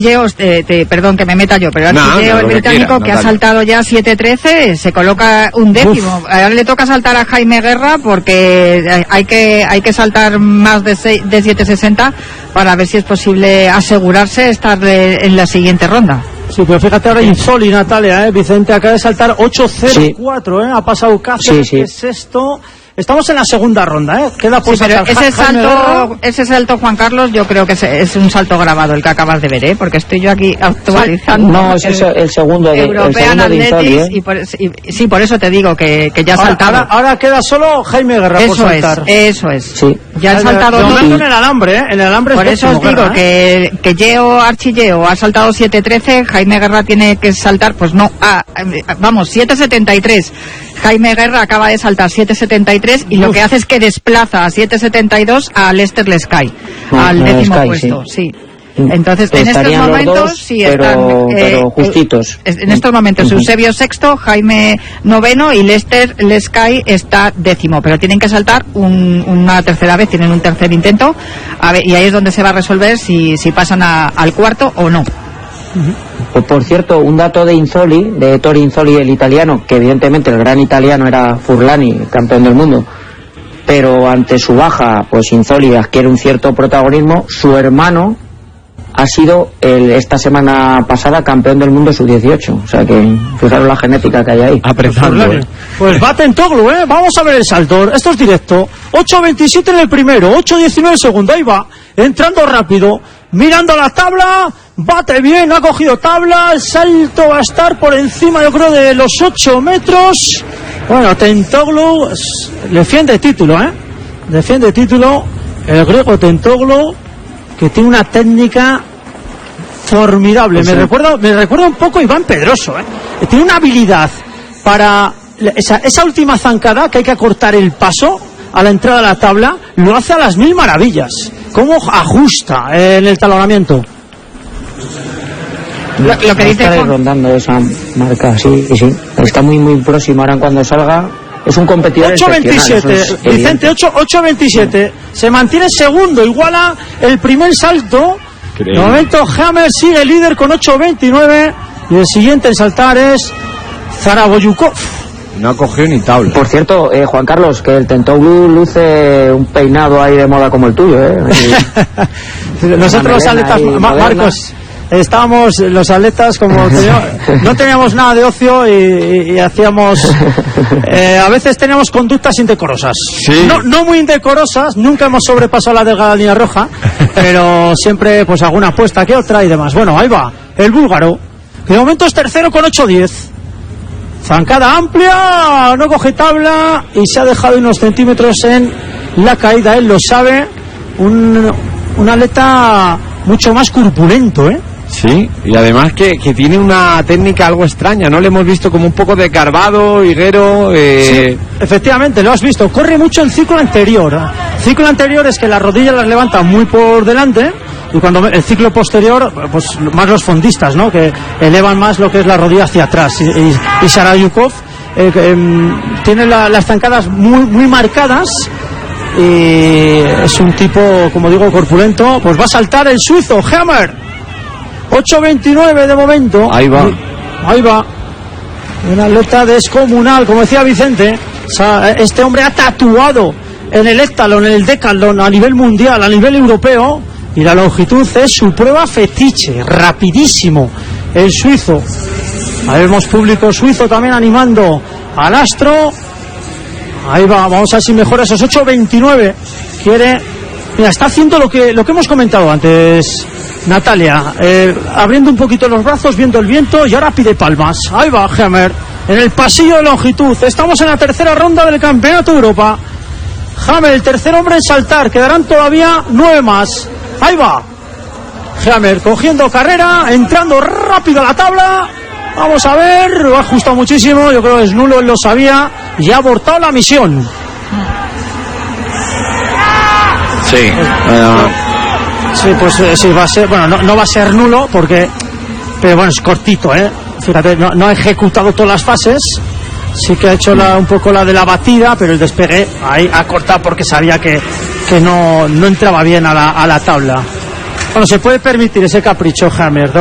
Perdón que me meta yo, pero Archilleo, el británico, que ha saltado ya 7.13, se coloca un décimo. Ahora le toca saltar a Jaime Guerra porque hay que saltar más de 7.60 para ver si es posible asegurarse estar en la siguiente ronda. Sí, pero fíjate ahora Insoli, Natalia, Vicente acaba de saltar 8.04, ha pasado Cáceres, que es sexto. Estamos en la segunda ronda, queda por saltar. Ese salto, Juan Carlos, yo creo que es un salto grabado el que acabas de ver, porque estoy yo aquí actualizando. No, es el segundo de European Athletics, y por eso te digo que ya ha saltado. Ahora queda solo Jaime Guerra por saltar. Eso es. Sí. Ya han saltado de momento en el alambre, en el alambre. Por eso os digo que Archilleo ha saltado 7.13, Jaime Guerra tiene que saltar, 7.73. Jaime Guerra acaba de saltar 7.73 y lo que hace es que desplaza a 7.72 a Lester Lescay, al décimo puesto. Sí. Entonces, en estos momentos sí están pero justitos. En estos momentos Eusebio sexto, Jaime noveno y Lester Lescay está décimo, pero tienen que saltar una tercera vez, tienen un tercer intento, y ahí es donde se va a resolver si pasan al cuarto o no. Por cierto, un dato de Insoli, de Ettore Insoli, el italiano, que evidentemente el gran italiano era Furlani, campeón del mundo, pero ante su baja, pues Insoli adquiere un cierto protagonismo. Su hermano ha sido esta semana pasada campeón del mundo sub-18, o sea que fijaros la genética que hay ahí. Apretando. Pues Batentoglu, vamos a ver el salto, esto es directo. 8.27 en el primero, 8.19 en el segundo, ahí va, entrando rápido, mirando la tabla, bate bien, ha cogido tabla, el salto va a estar por encima, yo creo, de los 8 metros. Bueno, Tentoglou defiende título, defiende título, el griego Tentoglou, que tiene una técnica formidable. Me recuerda un poco a Iván Pedroso, tiene una habilidad para esa última zancada que hay que acortar el paso a la entrada de la tabla, lo hace a las mil maravillas. Cómo ajusta en el talonamiento. Lo que dice Juan, rondando esa marca, sí. Está muy próximo ahora cuando salga. Es un competidor 8.27, Vicente, 8.27. Se mantiene segundo, iguala el primer salto. De momento Hammer sigue líder con 8.29 y el siguiente en saltar es Zaraboyukov. No ha cogido ni tabla. Por cierto, Juan Carlos, que el Tentoglou luce un peinado ahí de moda como el tuyo, Nosotros los atletas, Marcos, estábamos los atletas como no teníamos nada de ocio y hacíamos a veces teníamos conductas indecorosas. Sí. No muy indecorosas, nunca hemos sobrepasado la delgada línea roja, pero siempre pues alguna apuesta que otra y demás. Bueno, ahí va, el búlgaro, que de momento es tercero con 8.10. Zancada amplia, no coge tabla y se ha dejado unos centímetros en la caída, él lo sabe. Un atleta mucho más corpulento, Sí, y además que tiene una técnica algo extraña, ¿no? Le hemos visto como un poco de Carvado, Higuero. Sí, efectivamente, lo has visto. Corre mucho el ciclo anterior. El ciclo anterior es que las rodillas las levanta muy por delante. Y cuando el ciclo posterior, pues más los fondistas, ¿no? Que elevan más lo que es la rodilla hacia atrás. Y Sarayukov tiene las zancadas muy marcadas. Y es un tipo, como digo, corpulento. Pues va a saltar el suizo, Hammer. 8.29 de momento. Ahí va. Un atleta descomunal, como decía Vicente. O sea, este hombre ha tatuado en el heptatlón, en el decatlón, a nivel mundial, a nivel europeo. Y la longitud es su prueba fetiche, rapidísimo, el suizo. Ahí vemos público suizo también animando al astro. Ahí va, vamos a ver si mejora esos 8.29. Mira, está haciendo lo que hemos comentado antes, Natalia, abriendo un poquito los brazos, viendo el viento, y ahora pide palmas. Ahí va Hammer, en el pasillo de longitud. Estamos en la tercera ronda del Campeonato de Europa. Hammer, el tercer hombre en saltar, quedarán todavía 9 más. Ahí va Hammer, cogiendo carrera, entrando rápido a la tabla. Vamos a ver, lo ha ajustado muchísimo, yo creo que es nulo, él lo sabía, y ha abortado la misión. Sí. Sí, pues sí, va a ser, bueno, no va a ser nulo, porque, pero bueno, es cortito, fíjate, no ha ejecutado todas las fases. Sí que ha hecho un poco la de la batida, pero el despegue ahí ha cortado porque sabía que no entraba bien a la tabla. Bueno, se puede permitir ese capricho Hammer.